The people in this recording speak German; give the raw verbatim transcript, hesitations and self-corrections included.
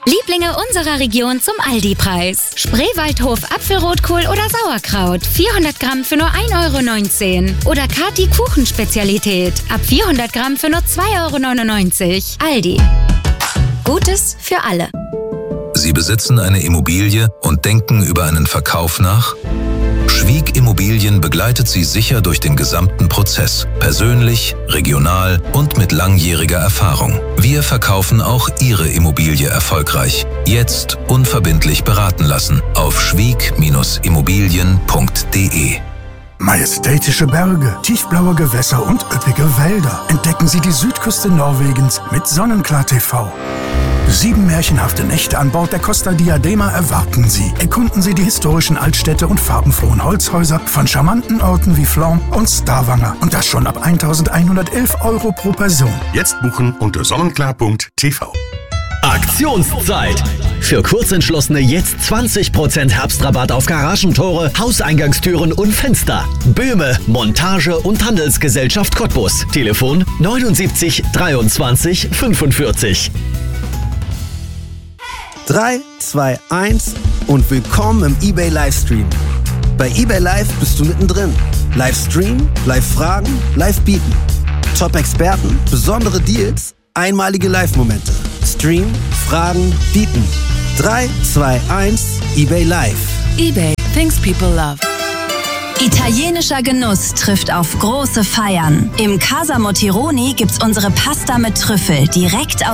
Lieblinge unserer Region zum Aldi-Preis. Spreewaldhof Apfelrotkohl oder Sauerkraut. vierhundert Gramm für nur ein Euro neunzehn. Oder Kati Kuchenspezialität. Ab vierhundert Gramm für nur zwei Euro neunundneunzig. Aldi. Gutes für alle. Sie besitzen eine Immobilie und denken über einen Verkauf nach? Schwieg Immobilien begleitet Sie sicher durch den gesamten Prozess. Persönlich, regional und mit langjähriger Erfahrung. Wir verkaufen auch Ihre Immobilie erfolgreich. Jetzt unverbindlich beraten lassen auf schwieg Bindestrich immobilien punkt de. Majestätische Berge, tiefblaue Gewässer und üppige Wälder. Entdecken Sie die Südküste Norwegens mit Sonnenklar T V. Sieben märchenhafte Nächte an Bord der Costa Diadema erwarten Sie. Erkunden Sie die historischen Altstädte und farbenfrohen Holzhäuser von charmanten Orten wie Flom und Stavanger. Und das schon ab eintausendeinhundertelf Euro pro Person. Jetzt buchen unter sonnenklar punkt t v. Aktionszeit! Für Kurzentschlossene jetzt zwanzig Prozent Herbstrabatt auf Garagentore, Hauseingangstüren und Fenster. Böhme, Montage und Handelsgesellschaft Cottbus. Telefon neunundsiebzig dreiundzwanzig fünfundvierzig. drei, zwei, eins und willkommen im eBay Livestream. Bei eBay Live bist du mittendrin. Livestream, Live-Fragen, Live-Bieten. Top-Experten, besondere Deals, einmalige Live-Momente. Stream, Fragen, Bieten. drei, zwei, eins, eBay Live. eBay, things people love. Italienischer Genuss trifft auf große Feiern. Im Casa Motironi gibt's unsere Pasta mit Trüffel direkt aus